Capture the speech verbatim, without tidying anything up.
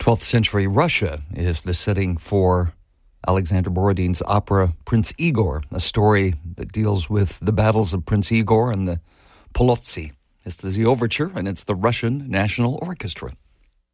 twelfth century Russia is the setting for Alexander Borodin's opera Prince Igor, a story that deals with the battles of Prince Igor and the Polotsi. This is the overture, and it's the Russian National Orchestra.